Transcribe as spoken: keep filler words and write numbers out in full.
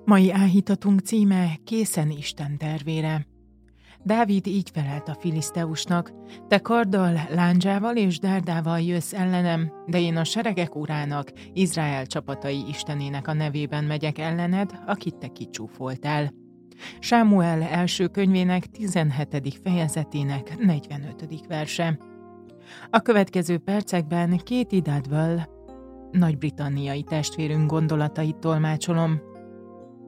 Mai áhítatunk címe Készen Isten tervére. Dávid így felelt a filiszteusnak: te karddal, lándzsával és dárdával jössz ellenem, de én a seregek urának, Izrael csapatai istenének a nevében megyek ellened, akit te kicsúfoltál. Sámuel első könyvének tizenhetedik fejezetének negyvenötödik verse. A következő percekben Katie Dadwell, nagy-britanniai testvérünk gondolatait tolmácsolom.